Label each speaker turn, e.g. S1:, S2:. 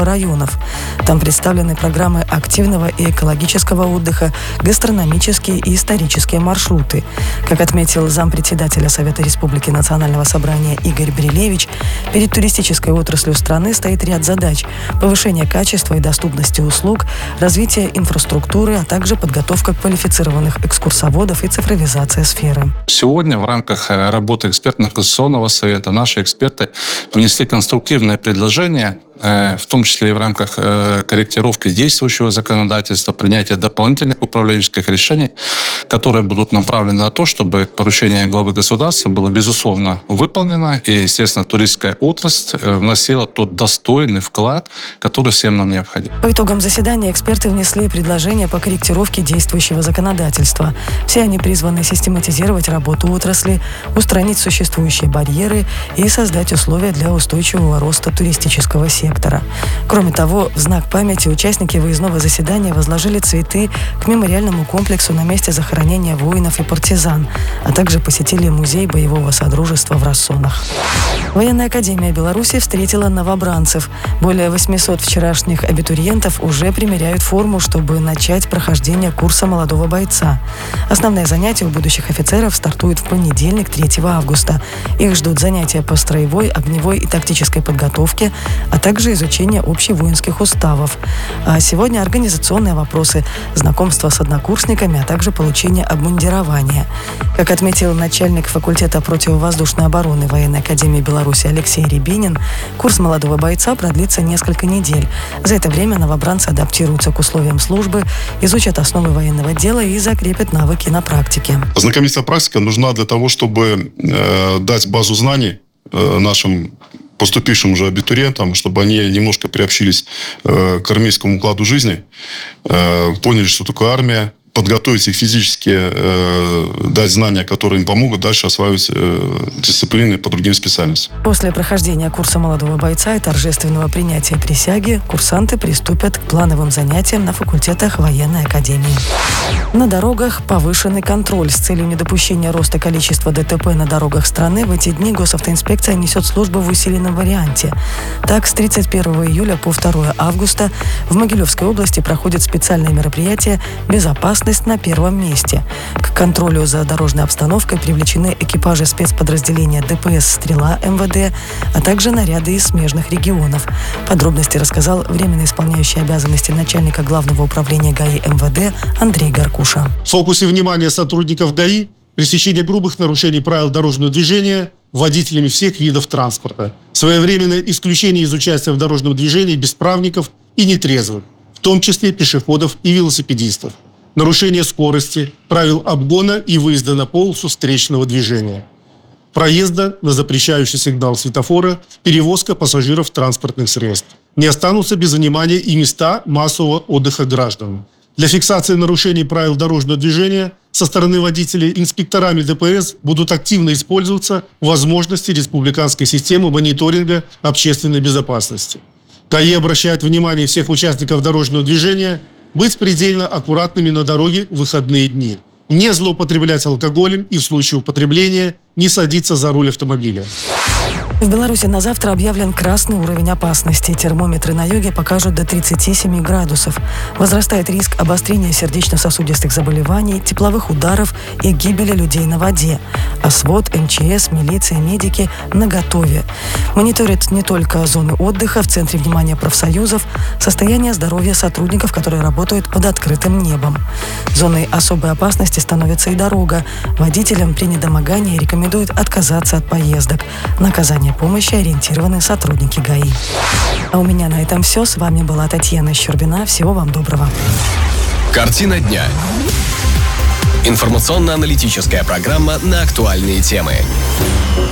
S1: районов. Там представлены программы активного и экологического отдыха, гастрономические и исторические маршруты. Как отметил зампредседателя Совета Республики Национального собрания Игорь Брилевич, перед туристической отраслью страны стоит ряд задач: повышение качества и доступности услуг, развитие инфраструктуры, а также подготовка квалифицированных экскурсоводов и цифровизация сферы.
S2: Сегодня в рамках работы экспертно-конституционного совета наши эксперты внесли конструктивное предложение, в том числе и в рамках корректировки действующего законодательства, принятия дополнительных управленческих решений, которые будут направлены на то, чтобы поручение главы государства было, безусловно, выполнено, и, естественно, туристская отрасль вносила тот достойный вклад, который всем нам необходим.
S1: По итогам заседания эксперты внесли предложения по корректировке действующего законодательства. Все они призваны систематизировать работу отрасли, устранить существующие барьеры и создать условия для устойчивого роста туристического сектора. Кроме того, в знак памяти участники выездного заседания возложили цветы к мемориальному комплексу на месте захоронения воинов и партизан, а также посетили музей боевого содружества в Рассонах. Военная академия Беларуси встретила новобранцев. Более 800 вчерашних абитуриентов уже примеряют форму, чтобы начать прохождение курса молодого бойца. Основные занятия у будущих офицеров стартуют в понедельник, 3 августа. Их ждут занятия по строевой, огневой и тактической подготовке, а также изучение общевоинских уставов. А сегодня организационные вопросы, знакомство с однокурсниками, а также получение обмундирования. Как отметил начальник факультета противовоздушной обороны Военной академии Беларуси Алексей Рябинин, курс молодого бойца продлится несколько недель. За это время новобранцы адаптируются к условиям службы, изучат основы военного дела и закрепят навыки на практике.
S3: Ознакомительная практика нужна для того, чтобы дать базу знаний нашим поступившим уже абитуриентам, чтобы они немножко приобщились к армейскому укладу жизни, поняли, что такое армия, подготовить их физически, дать знания, которые им помогут дальше осваивать дисциплины по другим специальностям.
S1: После прохождения курса молодого бойца и торжественного принятия присяги курсанты приступят к плановым занятиям на факультетах военной академии. На дорогах повышенный контроль. С целью недопущения роста количества ДТП на дорогах страны в эти дни госавтоинспекция несет службу в усиленном варианте. Так, с 31 июля по 2 августа в Могилевской области проходят специальные мероприятия «Безопасность на первом месте». К контролю за дорожной обстановкой привлечены экипажи спецподразделения ДПС «Стрела» МВД, а также наряды из смежных регионов. Подробности рассказал временно исполняющий обязанности начальника Главного управления ГАИ МВД Андрей Горкуша.
S4: В фокусе внимания сотрудников ГАИ пресечение грубых нарушений правил дорожного движения водителями всех видов транспорта, своевременное исключение из участия в дорожном движении бесправников и нетрезвых, в том числе пешеходов и велосипедистов, нарушение скорости, правил обгона и выезда на полосу встречного движения, проезда на запрещающий сигнал светофора, перевозка пассажиров транспортных средств. Не останутся без внимания и места массового отдыха граждан. Для фиксации нарушений правил дорожного движения со стороны водителей инспекторами ДПС будут активно использоваться возможности республиканской системы мониторинга общественной безопасности. ГАИ обращает внимание всех участников дорожного движения быть предельно аккуратными на дороге в выходные дни, не злоупотреблять алкоголем и в случае употребления не садиться за руль автомобиля.
S1: В Беларуси на завтра объявлен красный уровень опасности. Термометры на юге покажут до 37 градусов. Возрастает риск обострения сердечно-сосудистых заболеваний, тепловых ударов и гибели людей на воде. А СВОТ, МЧС, милиция, медики наготове. Мониторят не только зоны отдыха, в центре внимания профсоюзов, состояние здоровья сотрудников, которые работают под открытым небом. Зоной особой опасности становится и дорога. Водителям при недомогании рекомендуют отказаться от поездок. Наказание помощи ориентированы сотрудники ГАИ. А у меня на этом все. С вами была Татьяна Щербина. Всего вам доброго.
S5: Картина дня. Информационно-аналитическая программа на актуальные темы.